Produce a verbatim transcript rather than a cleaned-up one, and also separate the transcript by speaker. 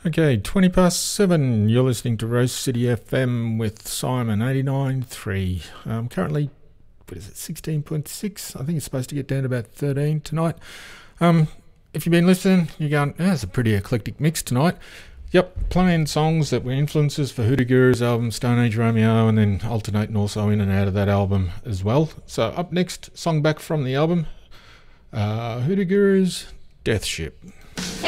Speaker 1: Okay, twenty past seven. You're listening to Rose City F M with Simon eighty-nine point three. Um, currently, what is it, sixteen point six? I think it's supposed to get down to about thirteen tonight. Um, if you've been listening, you're going, oh, it's a pretty eclectic mix tonight. Yep, playing songs that were influences for Hoodoo Guru's album Stone Age Romeo, and then alternating also in and out of that album as well. So up next, song back from the album, uh, Hoodoo Guru's Death Ship.